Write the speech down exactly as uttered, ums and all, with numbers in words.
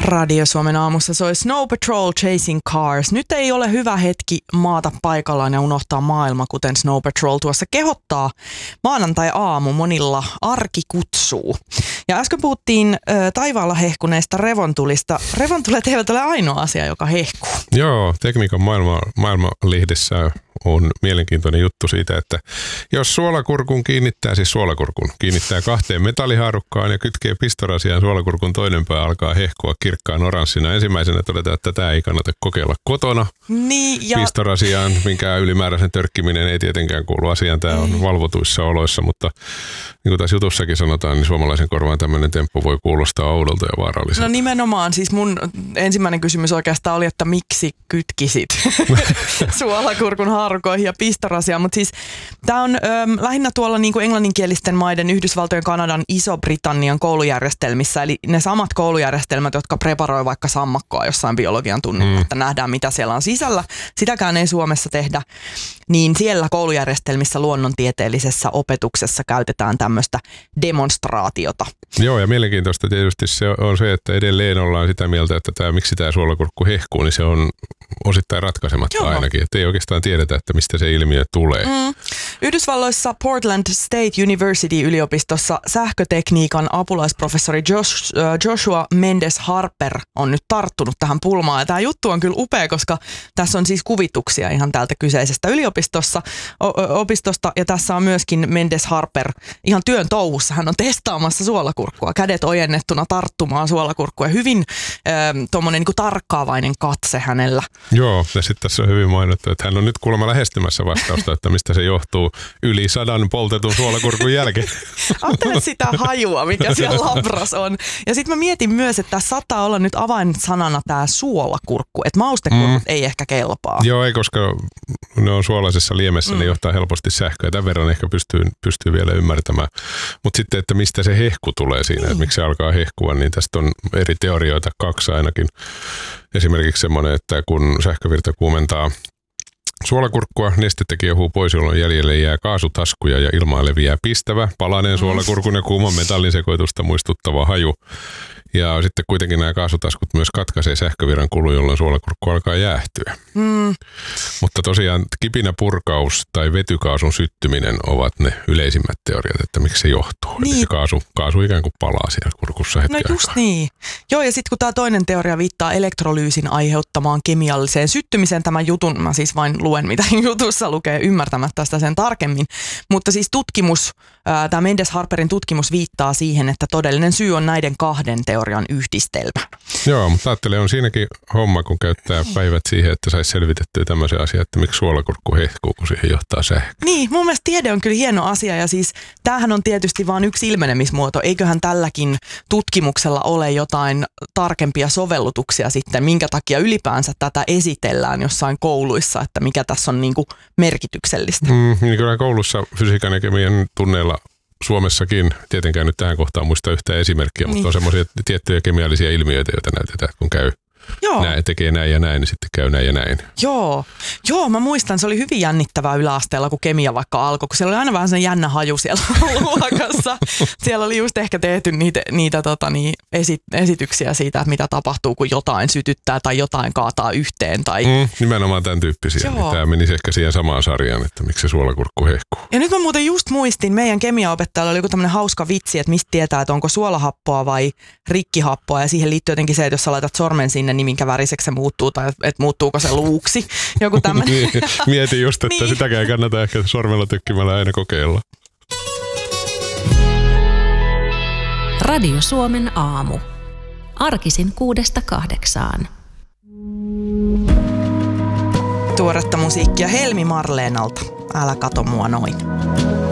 Radio Suomen aamussa soi Snow Patrol Chasing Cars. Nyt ei ole hyvä hetki maata paikallaan ja unohtaa maailma, kuten Snow Patrol tuossa kehottaa. Maanantai-aamu monilla arki kutsuu. Ja äsken puhuttiin ö, taivaalla hehkuneista revontulista. Revontulet eivät ole ainoa asia, joka hehkuu. Joo, tekniikan maailma, maailmanlehdessä on mielenkiintoinen juttu siitä, että jos suolakurkun kiinnittää, siis suolakurkun kiinnittää kahteen metallihaarukkaan ja kytkee pistorasiaan, suolakurkun toinen pää alkaa hehkua kirkkaan oranssina. Ensimmäisenä todetaan, että tätä ei kannata kokeilla kotona niin, ja... pistorasiaan, minkä ylimääräisen törkkiminen ei tietenkään kuulu asiaan. Tämä on valvotuissa oloissa, mutta niin kuin tässä jutussakin sanotaan, niin suomalaisen korvaan tämmöinen temppu voi kuulostaa oudolta ja vaaralliselta. No nimenomaan, siis mun ensimmäinen kysymys oikeastaan oli, että miksi kytkisit suolakurkun haarukoihin ja pistorasiaan, mutta siis tämä on ö, lähinnä tuolla niin kuin englanninkielisten maiden, Yhdysvaltojen, Kanadan, Iso-Britannian koulujärjestelmissä, eli ne samat koulujärjestelmät, jotka preparoi vaikka sammakkoa jossain biologian tunnilla, mm. että nähdään mitä siellä on sisällä. Sitäkään ei Suomessa tehdä, niin siellä koulujärjestelmissä luonnontieteellisessä opetuksessa käytetään tämmöistä demonstraatiota. Joo, ja mielenkiintoista tietysti se on se, että edelleen ollaan sitä mieltä, että tämä, miksi tämä suolakurkku hehkuu, niin se on osittain ratkaisematta Joo. ainakin, että ei oikeastaan tiedetä, että mistä se ilmiö tulee. Mm. Yhdysvalloissa Portland State University-yliopistossa sähkötekniikan apulaisprofessori Josh, Joshua Mendes Harper on nyt tarttunut tähän pulmaan. Ja tämä juttu on kyllä upea, koska tässä on siis kuvituksia ihan täältä kyseisestä yliopistossa, o- opistosta. Ja tässä on myöskin Mendes Harper ihan työn touhussa. Hän on testaamassa suolakurkkua, kädet ojennettuna tarttumaan suolakurkkua. Hyvin äh, tuommoinen niin kuin tarkkaavainen katse hänellä. Joo, ja sitten tässä on hyvin mainittu, että hän on nyt kuulemma lähestymässä vastausta, että mistä se johtuu yli sadan poltetun suolakurkun jälkeen. Ajattele sitä hajua, mikä siellä labras on. Ja sitten mä mietin myös, että tässä saattaa olla nyt avainsanana tämä suolakurkku, että maustekurkut mm. ei ehkä kelpaa. Joo, ei, koska ne on suolaisessa liemessä, mm. ne johtaa helposti sähköä. Tämän verran ehkä pystyy, pystyy vielä ymmärtämään. Mutta sitten, että mistä se hehku tulee siinä, mm. että miksi se alkaa hehkua, niin tästä on eri teorioita, kaksi ainakin. Esimerkiksi semmoinen, että kun sähkövirta kuumentaa suolakurkkua, nestettä kiehuu pois, jolloin jäljelle jää kaasutaskuja ja ilmaan leviää pistävä, palanen suolakurkun ja kuuman metallin sekoitusta muistuttava haju. Ja sitten kuitenkin nämä kaasutaskut myös katkaisee sähkövirran kulun, jolloin suolakurkku alkaa jäähtyä. Mm. Mutta tosiaan kipinäpurkaus tai vetykaasun syttyminen ovat ne yleisimmät teoriat, että miksi se johtuu. Niin. Että se kaasu, kaasu ikään kuin palaa siellä kurkussa hetken No just aikaa. niin. Joo, ja sitten kun tämä toinen teoria viittaa elektrolyysin aiheuttamaan kemialliseen syttymiseen, tämän jutun, mä siis vain luen mitä jutussa lukee ymmärtämättä sitä sen tarkemmin. Mutta siis tutkimus, tämä Mendes Harperin tutkimus viittaa siihen, että todellinen syy on näiden kahden teorian yhdistelmä. Joo, mutta ajattelen, on siinäkin homma, kun käyttää päivät siihen, että saisi selvitettyä tämmöisen asian, että miksi suolakurkku hehkuu, kun siihen johtaa sähkö. Niin, mun mielestä tiede on kyllä hieno asia ja siis tämähän on tietysti vain yksi ilmenemismuoto. Eiköhän tälläkin tutkimuksella ole jotain tarkempia sovellutuksia sitten, minkä takia ylipäänsä tätä esitellään jossain kouluissa, että mikä tässä on niinku merkityksellistä. Mm, niin kyllä koulussa fysiikan ja kemian tunneilla Suomessakin, tietenkään nyt tähän kohtaan muista yhtään esimerkkiä, mutta niin. on semmoisia tiettyjä kemiallisia ilmiöitä, joita näytetään, kun käy. Näin, tekee näin ja näin, niin sitten käy näin ja näin. Joo, Joo mä muistan, se oli hyvin jännittävää yläasteella, kun kemia vaikka alkoi, kun siellä oli aina vähän sellainen jännä haju siellä luokassa. Siellä oli just ehkä tehty niitä, niitä tota, niin, esi- esityksiä siitä, että mitä tapahtuu, kun jotain sytyttää tai jotain kaataa yhteen. Tai... Mm, nimenomaan tämän tyyppisiä. Niin tämä menisi ehkä siihen samaan sarjaan, että miksi se suolakurkku hehkuu. Ja nyt mä muuten just muistin, meidän kemiaopettajalla oli joku tämmöinen hauska vitsi, että mistä tietää, että onko suolahappoa vai rikkihappoa. Ja siihen liittyy jotenkin se, että jos sä laitat sormen sinne, niin minkä väriseksi se muuttuu tai että muuttuuko se luuksi. Joku tämmöinen. Mietin just, että niin. sitäkään kannata ehkä sormella tykkimällä aina kokeilla. Radio Suomen aamu. Arkisin kuudesta kahdeksaan. Tuoretta musiikkia Helmi Marleenalta. Älä kato mua noin.